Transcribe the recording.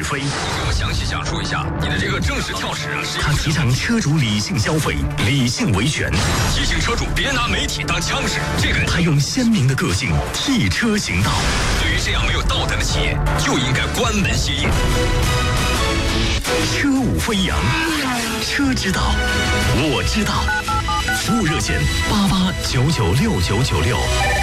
飞。 你给我详细讲述一下你的这个正式跳驶啊！ 他提倡车主理性消费，理性维权， 提醒车主别拿媒体当枪使。这个他用鲜明的个性替车行道。 对于这样没有道德的企业，就应该关门歇业。 车舞飞扬，车知道，我知道。服务热线88996996。